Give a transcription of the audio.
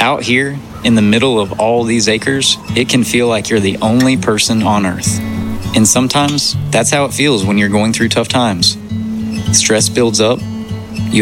Out here, in the middle of all these acres, it can feel like you're the only person on Earth. And sometimes, that's how it feels when you're going through tough times. Stress builds up,